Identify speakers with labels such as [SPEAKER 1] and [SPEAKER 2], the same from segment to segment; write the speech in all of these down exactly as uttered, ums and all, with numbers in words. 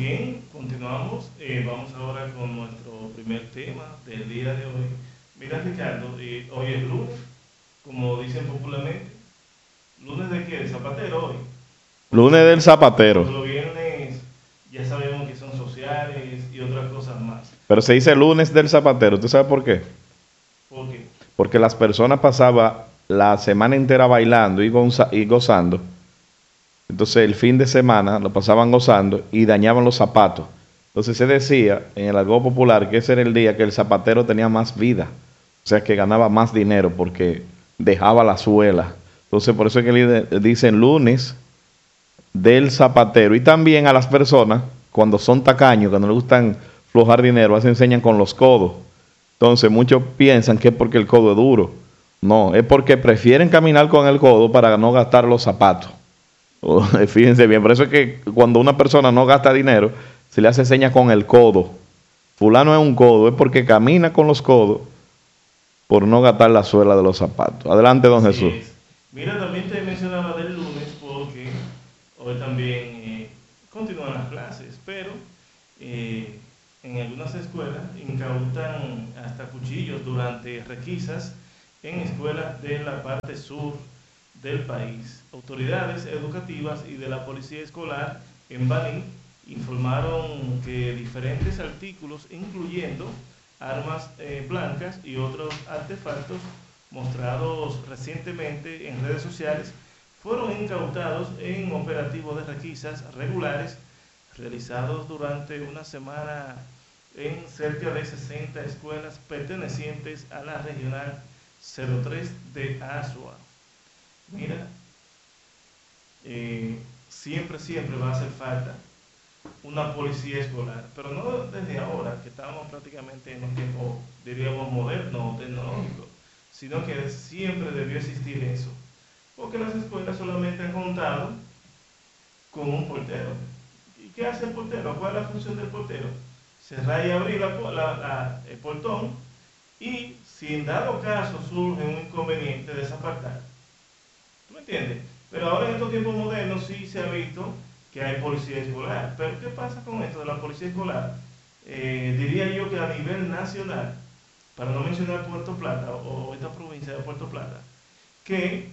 [SPEAKER 1] bien, continuamos. Eh, vamos ahora con nuestro primer tema del día de hoy. Mira, Ricardo, eh, hoy es lunes, como dicen popularmente. ¿Lunes de qué? ¿De zapatero hoy?
[SPEAKER 2] Lunes del zapatero.
[SPEAKER 1] Porque los viernes ya sabemos que son sociales y otras cosas más.
[SPEAKER 2] Pero se dice lunes del zapatero. ¿Tú sabes por qué?
[SPEAKER 1] ¿Por qué?
[SPEAKER 2] Porque las personas pasaban la semana entera bailando y, goza y gozando. Entonces el fin de semana lo pasaban gozando y dañaban los zapatos. Entonces se decía en el argot popular que ese era el día que el zapatero tenía más vida. O sea, que ganaba más dinero porque dejaba la suela. Entonces por eso es que dicen lunes del zapatero. Y también a las personas, cuando son tacaños, cuando les gustan flojar dinero, se enseñan con los codos. Entonces muchos piensan que es porque el codo es duro. No, es porque prefieren caminar con el codo para no gastar los zapatos. Oh, fíjense bien, por eso es que cuando una persona no gasta dinero, se le hace señas con el codo. Fulano es un codo, es porque camina con los codos por no gastar la suela de los zapatos. Adelante, don
[SPEAKER 1] Así
[SPEAKER 2] Jesús.
[SPEAKER 1] es. Mira, también te mencionaba del lunes porque hoy también eh, continúan las clases, pero eh, en algunas escuelas incautan hasta cuchillos durante requisas en escuelas de la parte sur del país. Autoridades educativas y de la policía escolar en Baní informaron que diferentes artículos, incluyendo armas eh, blancas y otros artefactos mostrados recientemente en redes sociales, fueron incautados en operativos de requisas regulares realizados durante una semana en cerca de sesenta escuelas pertenecientes a la regional cero tres de Asua. Mira, eh, siempre, siempre va a hacer falta una policía escolar, pero no desde ahora, que estamos prácticamente en un tiempo, diríamos, moderno o tecnológico, sino que siempre debió existir eso, porque las escuelas solamente han contado con un portero. ¿Y qué hace el portero? ¿Cuál es la función del portero? Cerrar y abrir la, la, la, el portón y, si en dado caso surge un inconveniente, desapartar. ¿Tú me entiendes? Pero ahora en estos tiempos modernos sí se ha visto que hay policía escolar. Pero ¿qué pasa con esto de la policía escolar? Eh, diría yo que a nivel nacional, para no mencionar Puerto Plata o, o esta provincia de Puerto Plata, que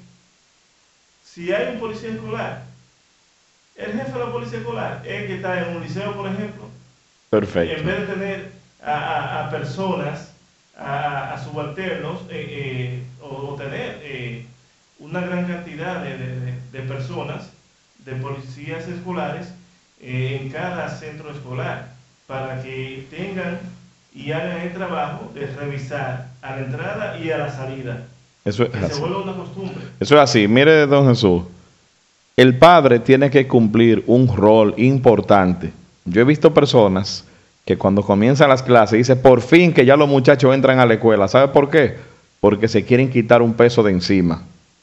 [SPEAKER 1] si hay un policía escolar, el jefe de la policía escolar es el que está en un liceo, por ejemplo.
[SPEAKER 2] Perfecto.
[SPEAKER 1] Y en vez de tener a, a, a personas, a, a subalternos, eh, eh, o, o tener eh, una gran cantidad de, de, de personas, de policías escolares eh, en cada centro escolar, para que tengan y hagan el trabajo de revisar a la entrada y a la salida.
[SPEAKER 2] Eso es
[SPEAKER 1] que
[SPEAKER 2] así.
[SPEAKER 1] se vuelva una costumbre.
[SPEAKER 2] Eso es así. Mire, don Jesús, el padre tiene que cumplir un rol importante. Yo he visto personas que cuando comienzan las clases dicen, por fin que ya los muchachos entran a la escuela. ¿Sabe por qué? Porque se quieren quitar un peso de encima.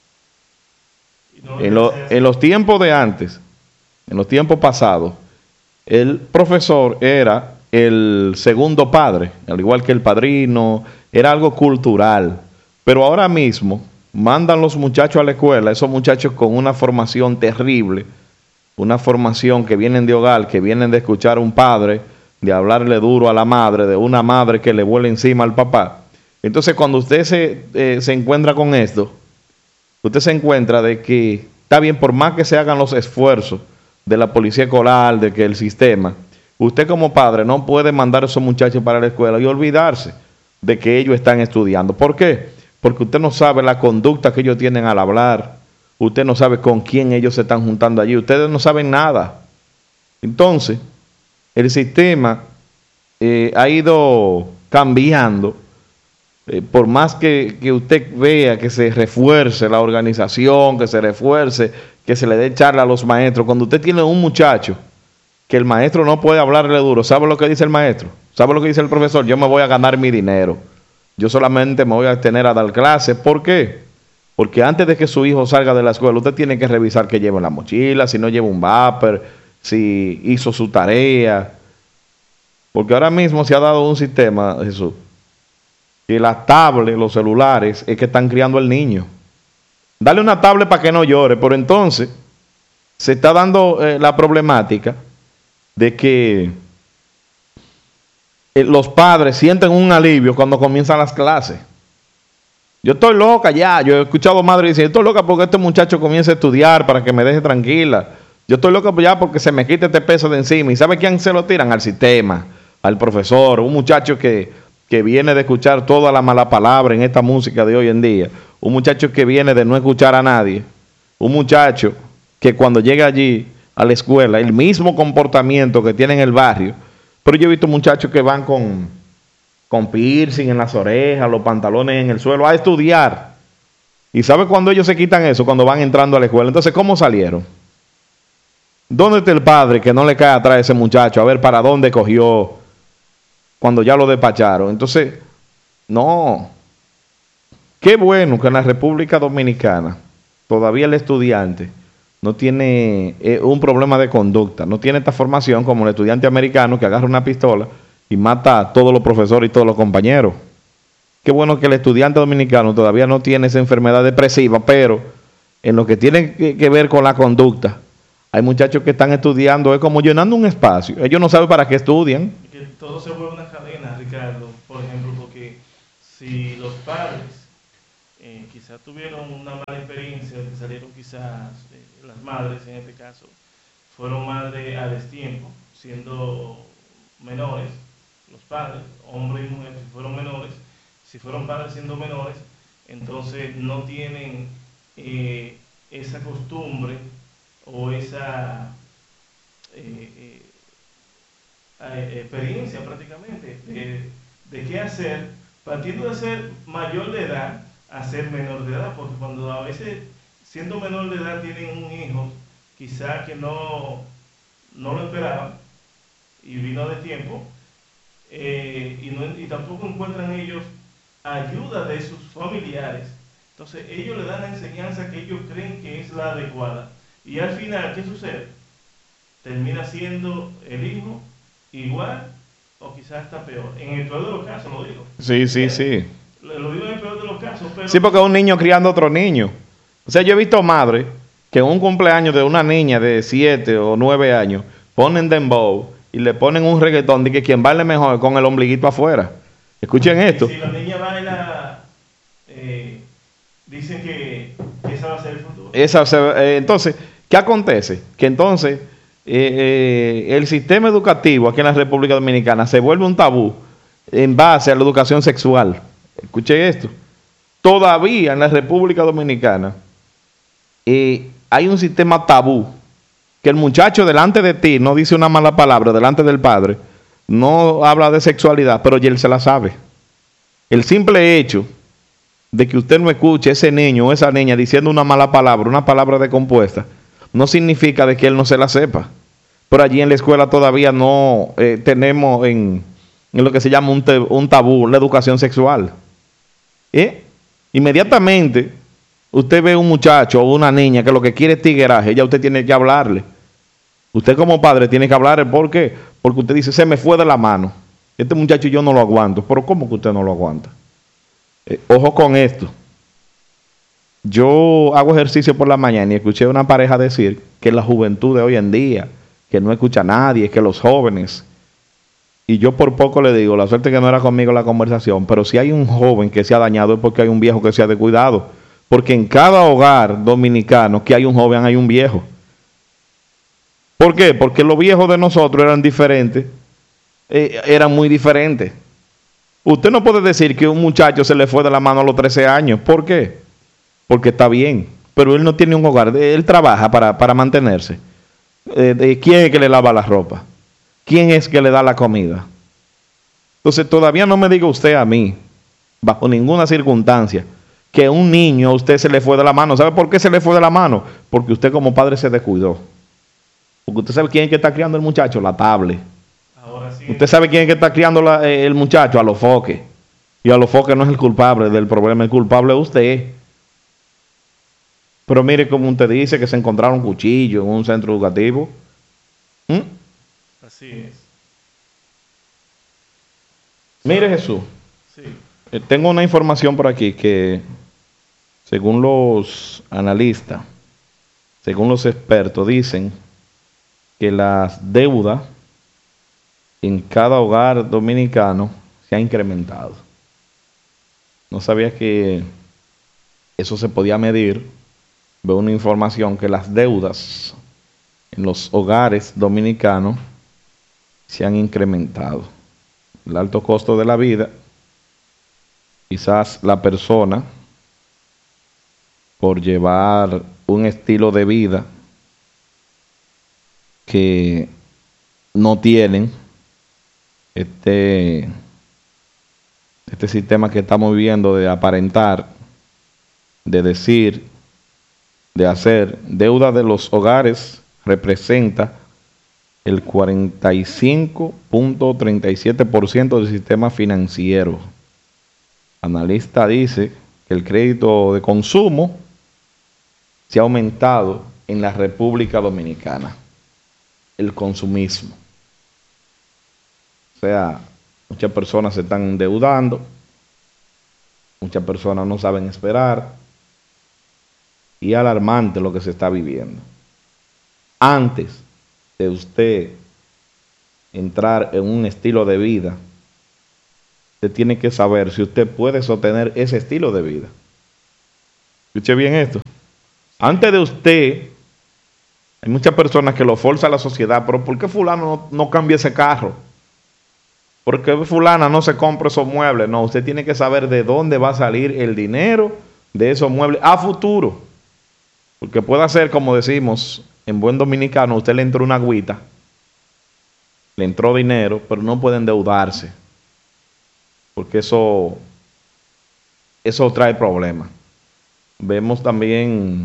[SPEAKER 2] No, en, lo, en los tiempos de antes, en los tiempos pasados, el profesor era el segundo padre, al igual que el padrino, era algo cultural. Pero ahora mismo mandan los muchachos a la escuela, esos muchachos con una formación terrible, una formación que vienen de hogar, que vienen de escuchar a un padre, de hablarle duro a la madre, de una madre que le vuela encima al papá. Entonces cuando usted se, eh, se encuentra con esto, usted se encuentra de que está bien, por más que se hagan los esfuerzos de la policía escolar, de que el sistema, usted como padre no puede mandar a esos muchachos para la escuela y olvidarse de que ellos están estudiando. ¿Por qué? Porque usted no sabe la conducta que ellos tienen al hablar, usted no sabe con quién ellos se están juntando allí, ustedes no saben nada. Entonces, el sistema eh, ha ido cambiando. Eh, por más que, que usted vea que se refuerce la organización, que se refuerce, que se le dé charla a los maestros, cuando usted tiene un muchacho que el maestro no puede hablarle duro, ¿sabe lo que dice el maestro? ¿Sabe lo que dice el profesor? Yo me voy a ganar mi dinero. Yo solamente me voy a tener a dar clases. ¿Por qué? Porque antes de que su hijo salga de la escuela, usted tiene que revisar que lleva en la mochila, si no lleva un vapor, si hizo su tarea. Porque ahora mismo se ha dado un sistema, Jesús, que las tablets, los celulares, es que están criando al niño. Dale una tablet para que no llore, pero entonces se está dando eh, la problemática de que eh, los padres sienten un alivio cuando comienzan las clases. Yo estoy loca ya, yo he escuchado madres diciendo, estoy loca porque este muchacho comience a estudiar para que me deje tranquila. Yo estoy loca ya porque se me quite este peso de encima. ¿Y sabe quién se lo tiran? Al sistema, al profesor, un muchacho que, que viene de escuchar toda la mala palabra en esta música de hoy en día. Un muchacho que viene de no escuchar a nadie. Un muchacho que cuando llega allí a la escuela, el mismo comportamiento que tiene en el barrio. Pero yo he visto muchachos que van con, con piercing en las orejas, los pantalones en el suelo, a estudiar. ¿Y sabe cuándo ellos se quitan eso? Cuando van entrando a la escuela. Entonces, ¿cómo salieron? ¿Dónde está el padre que no le cae atrás a ese muchacho a ver para dónde cogió cuando ya lo despacharon? Entonces, no. Qué bueno que en la República Dominicana todavía el estudiante no tiene eh, un problema de conducta, no tiene esta formación como el estudiante americano que agarra una pistola y mata a todos los profesores y todos los compañeros. Qué bueno que el estudiante dominicano todavía no tiene esa enfermedad depresiva, pero en lo que tiene que, que ver con la conducta, hay muchachos que están estudiando, es como llenando un espacio. Ellos no saben para qué estudian.
[SPEAKER 1] Que todo se vuelve una cadena, Ricardo. Por ejemplo, porque si los padres eh, quizás tuvieron una mala experiencia, que salieron quizás, eh, las madres en este caso, fueron madres a destiempo, siendo menores, los padres, hombres y mujeres, si fueron menores, si fueron padres siendo menores, entonces no tienen eh, esa costumbre o esa eh, eh, eh, experiencia prácticamente de, de qué hacer, partiendo de ser mayor de edad a ser menor de edad, porque cuando a veces siendo menor de edad tienen un hijo quizá que no, no lo esperaban y vino de tiempo, eh, y, no, y tampoco encuentran ellos ayuda de sus familiares, entonces ellos le dan la enseñanza que ellos creen que es la adecuada. Y al final, ¿qué sucede? Termina siendo el hijo igual o quizás hasta peor. En el peor de los casos, lo digo.
[SPEAKER 2] Sí, sí, sí.
[SPEAKER 1] Lo, lo digo en el peor de los casos. Pero...
[SPEAKER 2] Sí, porque es un niño criando a otro niño. O sea, yo he visto madres que en un cumpleaños de una niña de siete o nueve años ponen dembow y le ponen un reggaetón de que quien baile mejor con el ombliguito afuera. Escuchen esto.
[SPEAKER 1] Si la niña baila, eh, dicen que, que esa va a ser el futuro.
[SPEAKER 2] Esa se, eh, entonces, ¿qué acontece? Que entonces eh, eh, el sistema educativo aquí en la República Dominicana se vuelve un tabú en base a la educación sexual. Escuche esto. Todavía en la República Dominicana eh, hay un sistema tabú que el muchacho delante de ti no dice una mala palabra, delante del padre, no habla de sexualidad, pero ya él se la sabe. El simple hecho de que usted no escuche a ese niño o esa niña diciendo una mala palabra, una palabra decompuesta, no significa de que él no se la sepa. Pero allí en la escuela todavía no eh, tenemos en, en lo que se llama un, te, un tabú, la educación sexual. ¿Eh? Inmediatamente usted ve un muchacho o una niña que lo que quiere es tigueraje, ya usted tiene que hablarle. Usted como padre tiene que hablarle. ¿Por qué? Porque usted dice, se me fue de la mano. Este muchacho yo no lo aguanto. ¿Pero cómo que usted no lo aguanta? Eh, ojo con esto. Yo hago ejercicio por la mañana y escuché a una pareja decir que la juventud de hoy en día, que no escucha a nadie, que los jóvenes... Y yo por poco le digo, la suerte que no era conmigo la conversación, pero si hay un joven que se ha dañado es porque hay un viejo que se ha descuidado. Porque en cada hogar dominicano que hay un joven, hay un viejo. ¿Por qué? Porque los viejos de nosotros eran diferentes, eh, eran muy diferentes. Usted no puede decir que un muchacho se le fue de la mano a los trece años. ¿Por qué? Porque está bien, pero él no tiene un hogar, él trabaja para, para mantenerse. Eh, de ¿Quién es que le lava la ropa? ¿Quién es que le da la comida? Entonces todavía no me diga usted a mí, bajo ninguna circunstancia, que un niño a usted se le fue de la mano. ¿Sabe por qué se le fue de la mano? Porque usted como padre se descuidó. Porque usted sabe quién es que está criando el muchacho, la tablet.
[SPEAKER 1] Ahora sí.
[SPEAKER 2] Usted sabe quién es que está criando la, eh, el muchacho, a los foques. Y a los foques no es el culpable del problema, el culpable es usted. Pero mire como usted dice que se encontraron cuchillos en un centro educativo. ¿Mm?
[SPEAKER 1] Así es.
[SPEAKER 2] Mire Jesús,
[SPEAKER 1] Sí.
[SPEAKER 2] eh, tengo una información por aquí que según los analistas, según los expertos, dicen que las deudas en cada hogar dominicano se ha incrementado. No sabía que eso se podía medir. Veo una información que las deudas en los hogares dominicanos se han incrementado. El alto costo de la vida, quizás la persona, por llevar un estilo de vida que no tienen, este, este sistema que estamos viviendo de aparentar, de decir, de hacer, deuda de los hogares representa el cuarenta y cinco punto treinta y siete por ciento del sistema financiero. Analista dice que el crédito de consumo se ha aumentado en la República Dominicana. El consumismo. O sea, muchas personas se están endeudando, muchas personas no saben esperar, y es alarmante lo que se está viviendo. Antes de usted entrar en un estilo de vida, usted tiene que saber si usted puede sostener ese estilo de vida. Escuche bien esto. Antes de usted, hay muchas personas que lo forza la sociedad, pero ¿por qué fulano no, no cambia ese carro? ¿Por qué fulana no se compra esos muebles? No, usted tiene que saber de dónde va a salir el dinero de esos muebles a futuro. Porque puede ser, como decimos en buen dominicano, usted le entró una agüita, le entró dinero, pero no puede endeudarse. Porque eso, eso trae problemas. Vemos también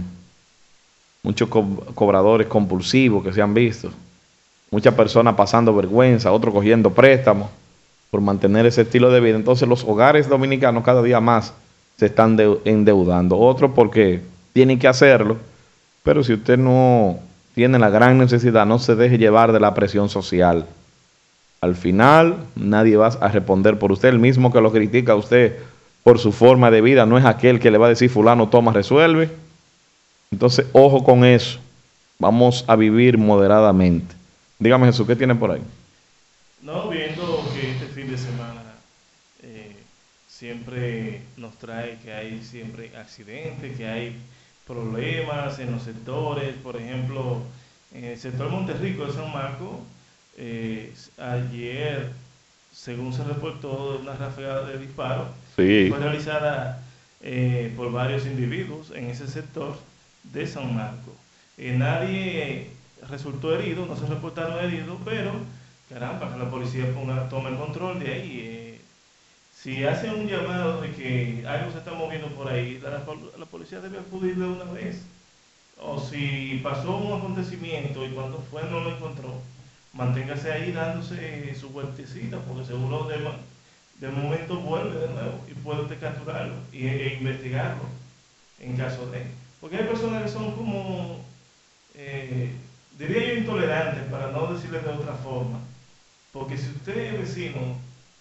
[SPEAKER 2] muchos co cobradores compulsivos que se han visto. Muchas personas pasando vergüenza, otros cogiendo préstamos por mantener ese estilo de vida. Entonces los hogares dominicanos cada día más se están endeudando. Otros porque tienen que hacerlo, pero si usted no tiene la gran necesidad, no se deje llevar de la presión social. Al final nadie va a responder por usted. El mismo que lo critica a usted por su forma de vida no es aquel que le va a decir fulano toma, resuelve. Entonces ojo con eso. Vamos a vivir moderadamente. Dígame, Jesús, ¿qué tiene por ahí?
[SPEAKER 1] No, viendo que este fin de semana eh, siempre nos trae que hay siempre accidentes, que hay problemas en los sectores. Por ejemplo, en el sector Monterrico de San Marcos, eh, ayer, según se reportó, una ráfaga de disparos
[SPEAKER 2] sí.
[SPEAKER 1] fue realizada eh, por varios individuos en ese sector de San Marcos. Eh, nadie resultó herido, no se reportaron heridos, pero caramba, que la policía ponga, tome el control de ahí. Eh, si hacen un llamado de que algo se está moviendo por ahí, la, la policía debe acudir de una vez. O si pasó un acontecimiento y cuando fue no lo encontró, manténgase ahí dándose su vueltecita, porque seguro de, de momento vuelve de nuevo y puede usted capturarlo y, e investigarlo en caso de. Porque hay personas que son como, eh, diría yo, intolerantes, para no decirle de otra forma. Porque si usted es vecino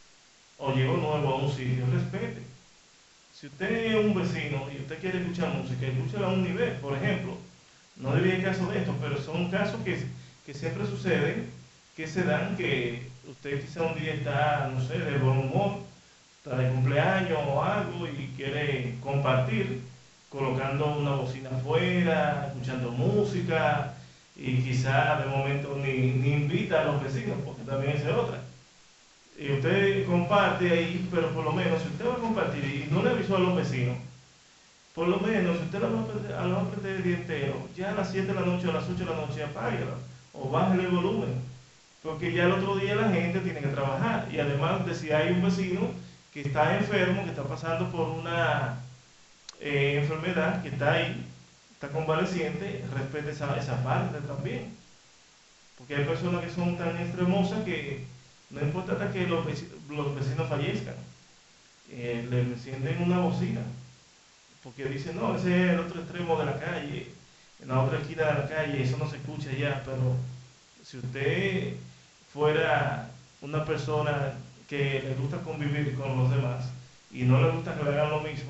[SPEAKER 1] o llegó nuevo a un sitio, respete. Si usted es un vecino y usted quiere escuchar música, escúchela a un nivel. Por ejemplo, no debía caso de esto, pero son casos que, que siempre suceden, que se dan, que usted quizá un día está, no sé, de buen humor, está de cumpleaños o algo y quiere compartir, colocando una bocina afuera, escuchando música, y quizá de momento ni, ni invita a los vecinos, porque también esa es otra. Y usted comparte ahí, pero por lo menos si usted va a compartir y no le avisó a los vecinos, por lo menos si usted lo va a aprender el día entero, ya a las siete de la noche o a las ocho de la noche apáguela o bájale el volumen, porque ya el otro día la gente tiene que trabajar. Y además de si hay un vecino que está enfermo, que está pasando por una eh, enfermedad, que está ahí, está convaleciente, respete esa, esa parte también. Porque hay personas que son tan extremosas que no importa hasta que los vecinos, los vecinos fallezcan, eh, le encienden una bocina, porque dicen, no, ese es el otro extremo de la calle, en la otra esquina de la calle, eso no se escucha ya. Pero si usted fuera una persona que le gusta convivir con los demás y no le gusta que le hagan lo mismo,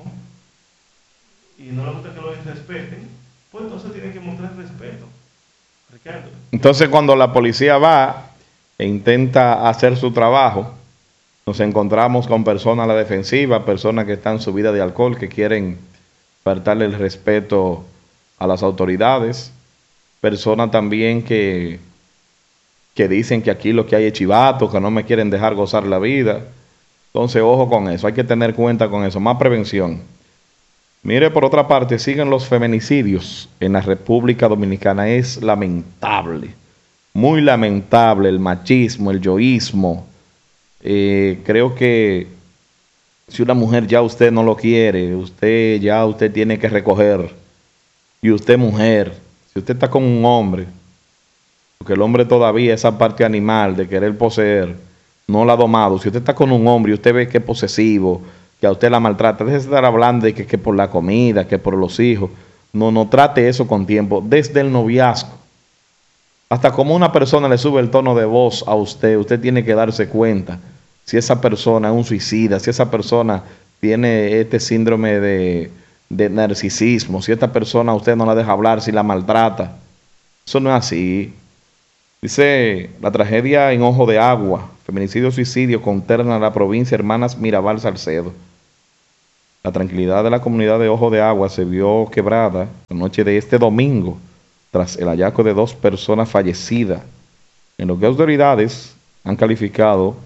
[SPEAKER 1] y no le gusta que lo respeten, pues entonces tiene que mostrar respeto, Ricardo.
[SPEAKER 2] Entonces cuando la policía va e intenta hacer su trabajo, nos encontramos con personas a la defensiva, personas que están subidas de alcohol, que quieren faltarle el respeto a las autoridades, personas también que, que dicen que aquí lo que hay es chivato, que no me quieren dejar gozar la vida. Entonces, ojo con eso, hay que tener cuenta con eso, más prevención. Mire, por otra parte, siguen los feminicidios en la República Dominicana. Es lamentable, muy lamentable el machismo, el yoísmo. Eh, creo que si una mujer ya usted no lo quiere, usted ya usted tiene que recoger. Y usted mujer, si usted está con un hombre, porque el hombre todavía esa parte animal de querer poseer, no la ha domado. Si usted está con un hombre y usted ve que es posesivo, que a usted la maltrata, deje de estar hablando de que, que por la comida, que por los hijos. No, no trate eso con tiempo, desde el noviazgo. Hasta como una persona le sube el tono de voz a usted, usted tiene que darse cuenta si esa persona es un suicida, si esa persona tiene este síndrome de, de narcisismo, si esta persona usted no la deja hablar, si la maltrata. Eso no es así. Dice la tragedia en Ojo de Agua, feminicidio suicidio conterna a la provincia Hermanas Mirabal Salcedo. La tranquilidad de la comunidad de Ojo de Agua se vio quebrada la noche de este domingo tras el hallazgo de dos personas fallecidas, en lo que autoridades han calificado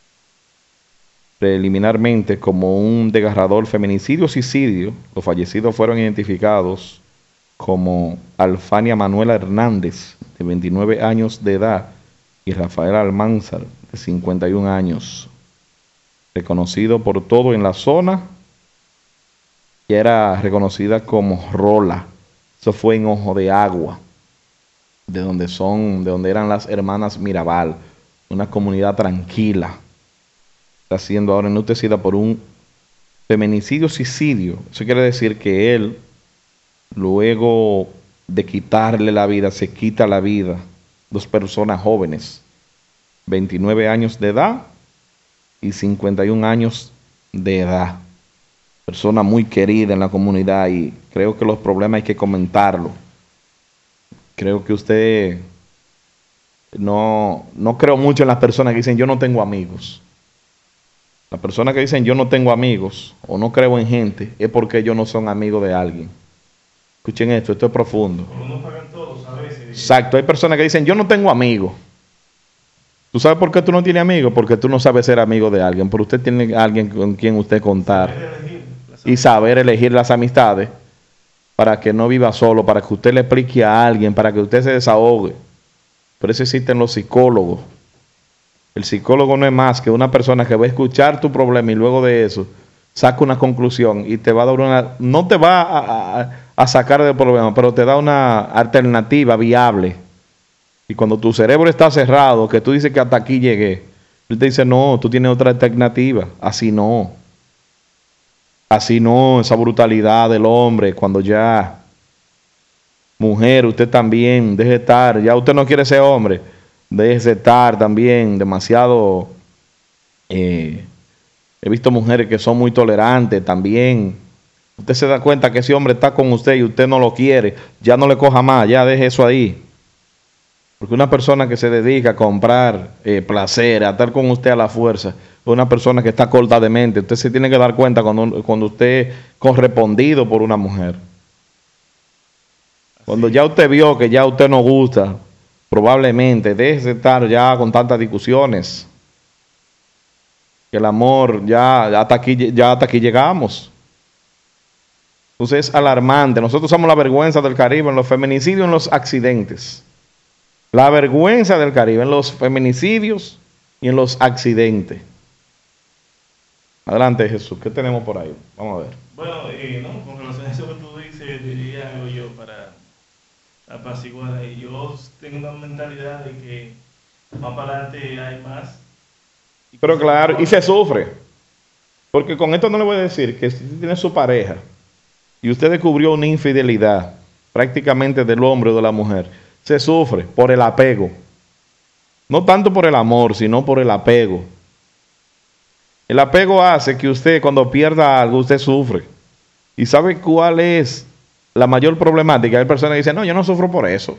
[SPEAKER 2] preliminarmente como un desgarrador feminicidio-suicidio. Los fallecidos fueron identificados como Alfania Manuela Hernández, de veintinueve años de edad, y Rafael Almanzar, de cincuenta y un años, reconocido por todo en la zona, y era reconocida como Rola. Eso fue en Ojo de Agua, de donde son, de donde eran las Hermanas Mirabal, una comunidad tranquila. Está siendo ahora enlutecida por un feminicidio-suicidio. Eso quiere decir que él, luego de quitarle la vida, se quita la vida. Dos personas jóvenes, veintinueve años de edad y cincuenta y un años de edad. Persona muy querida en la comunidad, y creo que los problemas hay que comentarlo. Creo que usted, no, no creo mucho en las personas que dicen yo no tengo amigos. Las personas que dicen yo no tengo amigos o no creo en gente es porque ellos no son amigos de alguien. Escuchen esto, esto es profundo.
[SPEAKER 1] No pagan todos a veces.
[SPEAKER 2] Exacto, hay personas que dicen yo no tengo amigos. ¿Tú sabes por qué tú no tienes amigos? Porque tú no sabes ser amigo de alguien, pero usted tiene alguien con quien usted contar y saber elegir las amistades para que no viva solo, para que usted le explique a alguien, para que usted se desahogue. Por eso existen los psicólogos. El psicólogo no es más que una persona que va a escuchar tu problema y luego de eso saca una conclusión y te va a dar una, no te va a, a, a sacar del problema, pero te da una alternativa viable. Y cuando tu cerebro está cerrado, que tú dices que hasta aquí llegué, él te dice, no, tú tienes otra alternativa. Así no. Así no, esa brutalidad del hombre, cuando ya, mujer, usted también, deje de estar, ya usted no quiere ser hombre, deje de estar también demasiado. Eh, he visto mujeres que son muy tolerantes también. Usted se da cuenta que ese hombre está con usted y usted no lo quiere, ya no le coja más, ya deje eso ahí. Porque una persona que se dedica a comprar eh, placer, a estar con usted a la fuerza, es una persona que está corta de mente. Usted se tiene que dar cuenta cuando, cuando usted es correspondido por una mujer. Cuando ya usted vio que ya usted no gusta, probablemente deje de estar ya con tantas discusiones. Que el amor ya hasta aquí, ya hasta aquí llegamos. Entonces es alarmante. Nosotros somos la vergüenza del Caribe en los feminicidios, en los accidentes. La vergüenza del Caribe en los feminicidios y en los accidentes. Adelante, Jesús, ¿qué tenemos por ahí? Vamos a ver.
[SPEAKER 1] Bueno, y no, con relación a eso que tú dices, diría algo yo para apaciguar ahí. Yo tengo una mentalidad de que más para adelante hay más.
[SPEAKER 2] Pero claro, y se sufre. Porque con esto no le voy a decir que si usted tiene su pareja y usted descubrió una infidelidad prácticamente del hombre o de la mujer, se sufre por el apego. No tanto por el amor, sino por el apego. El apego hace que usted, cuando pierda algo, usted sufre. ¿Y sabe cuál es la mayor problemática? Hay personas que dicen, no, yo no sufro por eso.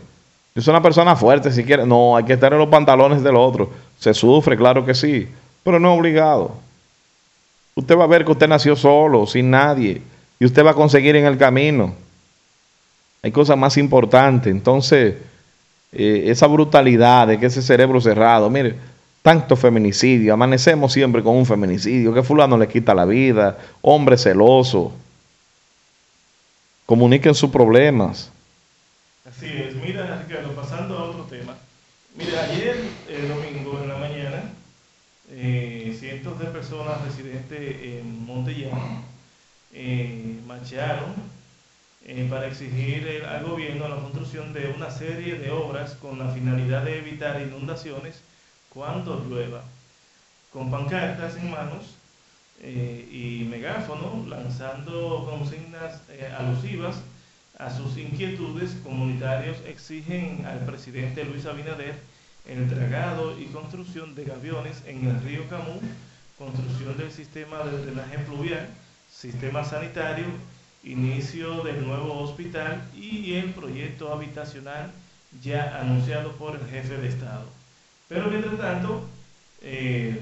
[SPEAKER 2] Yo soy una persona fuerte, si quiere. No, hay que estar en los pantalones del otro. Se sufre, claro que sí, pero no es obligado. Usted va a ver que usted nació solo, sin nadie, y usted va a conseguir en el camino. Hay cosas más importantes. Entonces, eh, esa brutalidad de que ese cerebro cerrado, mire, tanto feminicidio, amanecemos siempre con un feminicidio, que fulano le quita la vida, hombre celoso. Comuniquen sus problemas.
[SPEAKER 1] Así es, mira Ricardo, pasando a otro tema. Mira, ayer, eh, domingo en la mañana, eh, cientos de personas residentes en Montellano eh, marcharon eh, para exigir el- al gobierno la construcción de una serie de obras con la finalidad de evitar inundaciones cuando llueva, con pancartas en manos eh, y megáfono lanzando consignas eh, alusivas a sus inquietudes. Comunitarios exigen al presidente Luis Abinader el dragado y construcción de gaviones en el río Camú, construcción del sistema de drenaje pluvial, sistema sanitario, inicio del nuevo hospital y el proyecto habitacional ya anunciado por el jefe de Estado. Pero mientras tanto, eh,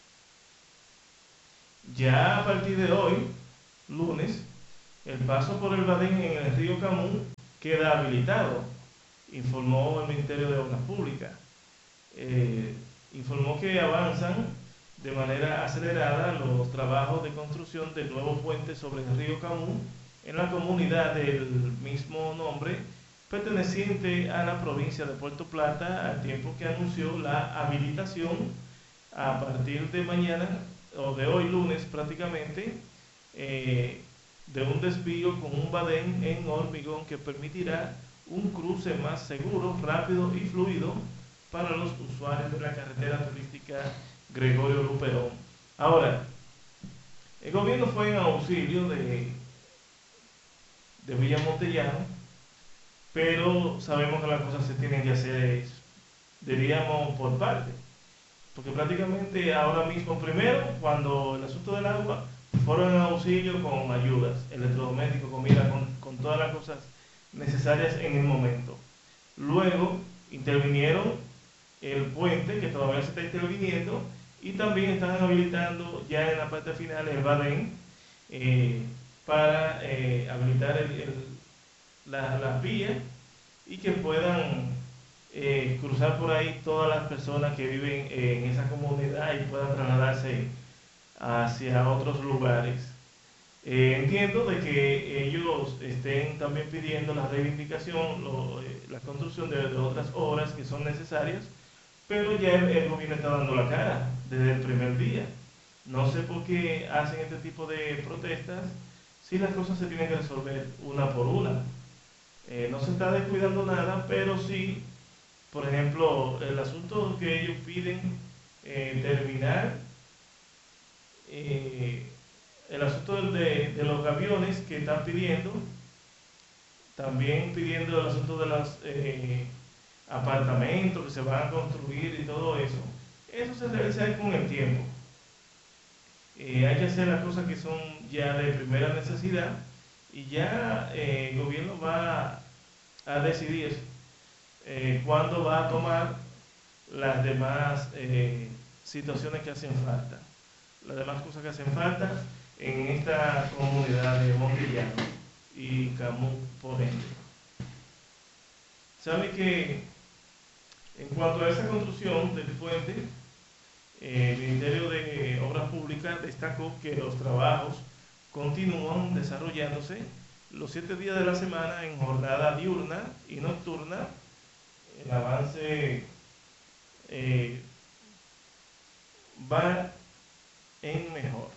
[SPEAKER 1] ya a partir de hoy, lunes, el paso por el Badén en el río Camú queda habilitado, informó el Ministerio de Obras Públicas. Eh, informó que avanzan de manera acelerada los trabajos de construcción del nuevo puente sobre el río Camú en la comunidad del mismo nombre, perteneciente a la provincia de Puerto Plata, al tiempo que anunció la habilitación a partir de mañana o de hoy lunes prácticamente, eh, de un desvío con un badén en hormigón que permitirá un cruce más seguro, rápido y fluido para los usuarios de la carretera turística Gregorio Luperón. Ahora, el gobierno fue en auxilio de, de Villa Montellano, pero sabemos que las cosas se tienen que hacer, diríamos, por partes. Porque prácticamente ahora mismo, primero, cuando el asunto del agua, fueron en auxilio con ayudas, electrodomésticos, comida, con, con todas las cosas necesarias en el momento. Luego intervinieron el puente, que todavía se está interviniendo, y también están habilitando ya en la parte final el Badén eh, para eh, habilitar el, el, las la vías y que puedan eh, cruzar por ahí todas las personas que viven eh, en esa comunidad y puedan trasladarse hacia otros lugares. Eh, entiendo de que ellos estén también pidiendo la reivindicación, lo, eh, la construcción de, de otras obras que son necesarias, pero ya el, el gobierno está dando la cara desde el primer día. No sé por qué hacen este tipo de protestas si las cosas se tienen que resolver una por una. Eh, no se está descuidando nada, pero sí, por ejemplo, el asunto que ellos piden eh, terminar, eh, el asunto de, de los aviones que están pidiendo, también pidiendo el asunto de los eh, apartamentos que se van a construir y todo eso, eso se debe hacer con el tiempo. Eh, hay que hacer las cosas que son ya de primera necesidad y ya eh, el gobierno va a decidir eh, cuándo va a tomar las demás eh, situaciones que hacen falta, las demás cosas que hacen falta en esta comunidad de Montellano y Camú por ende. Sabe que en cuanto a esa construcción del puente, eh, el Ministerio de Obras Públicas destacó que los trabajos continúan desarrollándose los siete días de la semana en jornada diurna y nocturna. El avance eh, va en mejor.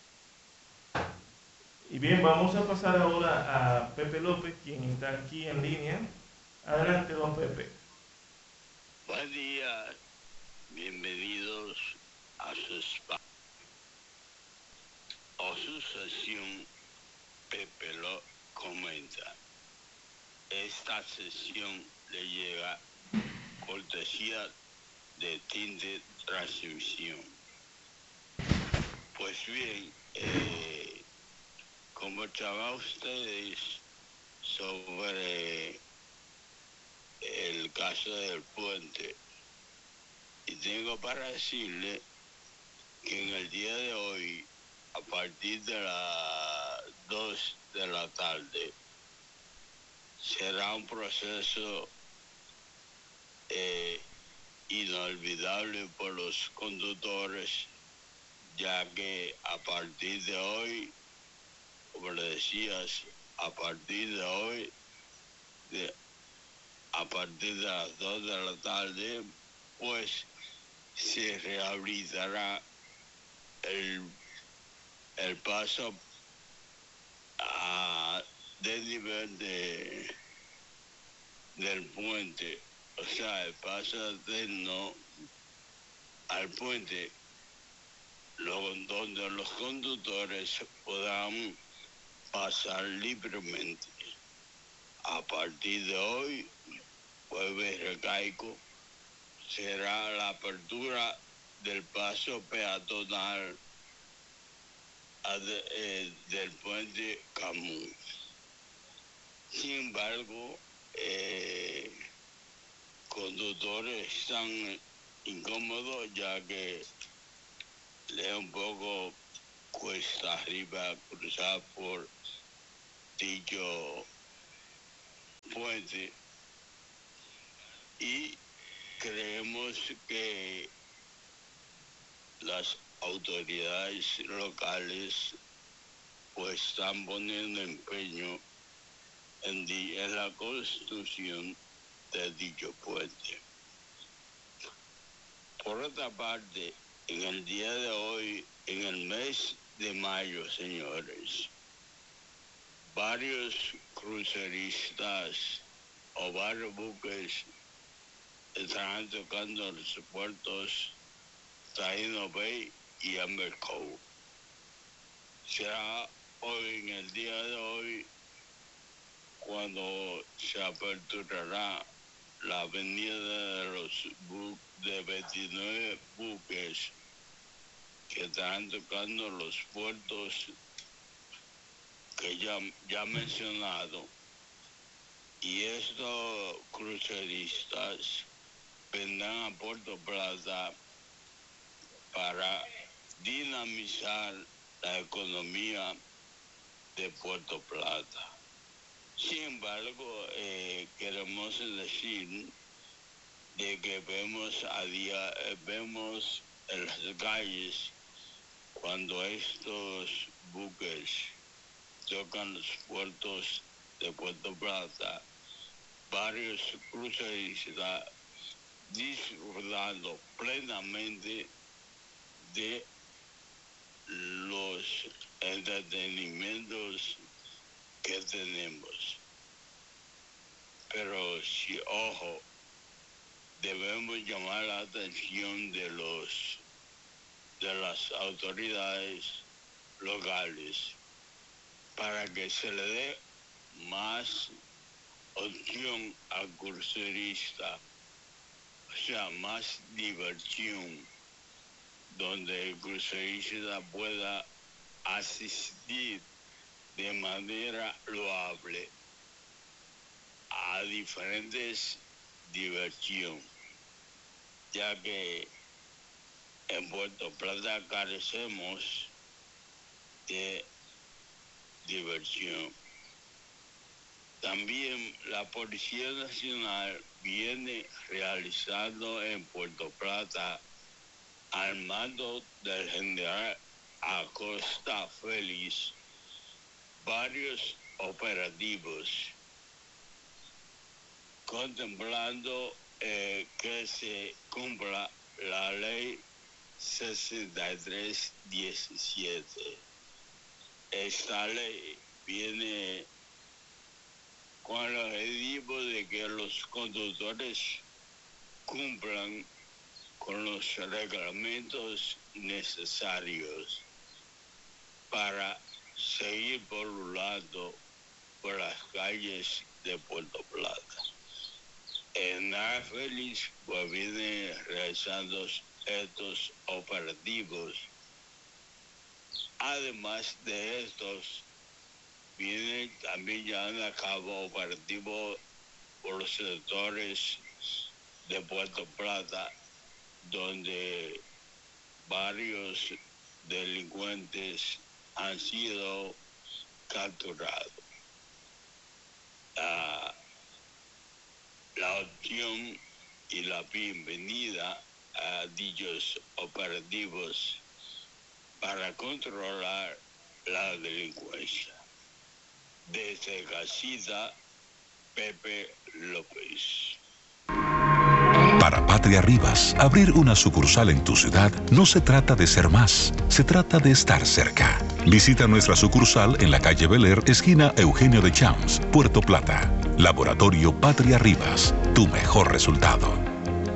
[SPEAKER 1] Y bien, vamos a pasar ahora a Pepe López, quien está aquí en línea. Adelante, don Pepe.
[SPEAKER 3] Buen día, bienvenidos a su spa o su sesión. Pepe lo comenta. Esta sesión le llega cortesía de Tinte Transmisión. Pues bien, eh, conversaba ustedes sobre el caso del puente. Y tengo para decirle que en el día de hoy, a partir de las dos de la tarde, será un proceso eh, inolvidable por los conductores, ya que a partir de hoy, como le decías, a partir de hoy, de, a partir de las dos de la tarde, pues se rehabilitará el, el paso a, de nivel de, del puente, o sea, el paso alterno al puente, lo, donde los conductores podrán pasar libremente. A partir de hoy, jueves recaico, será la apertura del paso peatonal a de, eh, del puente Camus. Sin embargo, eh, conductores están incómodos ya que le es un poco cuesta arriba cruzar por dicho puente, y creemos que las autoridades locales pues están poniendo empeño en, di, en la construcción de dicho puente. Por otra parte, en el día de hoy, en el mes de mayo, señores, varios cruceristas o varios buques estarán tocando los puertos Taino Bay y Amber Cove. Será hoy, en el día de hoy, cuando se aperturará la avenida de los bu de veintinueve buques que estarán tocando los puertos que ya, ya he mencionado, y estos cruceristas vendrán a Puerto Plata para dinamizar la economía de Puerto Plata. Sin embargo, eh, queremos decir de que vemos a día, eh, vemos en las calles cuando estos buques tocan los puertos de Puerto Plata, varios cruceristas disfrutando plenamente de los entretenimientos que tenemos. Pero si, ojo, debemos llamar la atención de los de las autoridades locales para que se le dé más opción al crucerista, o sea, más diversión, donde el crucerista pueda asistir de manera loable a diferentes diversiones, ya que en Puerto Plata carecemos de diversión. También la Policía Nacional viene realizando en Puerto Plata, al mando del general Acosta Félix, varios operativos contemplando eh, que se cumpla la ley sesenta y tres diecisiete. Esta ley viene con el objetivo de que los conductores cumplan con los reglamentos necesarios para seguir pululando por las calles de Puerto Plata. En A Félix pues viene realizando estos operativos. Además de estos, vienen también llevando a cabo operativos por los sectores de Puerto Plata, donde varios delincuentes han sido capturados. La, la opción y la bienvenida a dichos operativos para controlar la delincuencia. Desde Casita, Pepe López.
[SPEAKER 4] Para Patria Rivas, abrir una sucursal en tu ciudad no se trata de ser más, se trata de estar cerca. Visita nuestra sucursal en la calle Bel Air, esquina Eugenio de Champs, Puerto Plata. Laboratorio Patria Rivas, tu mejor resultado.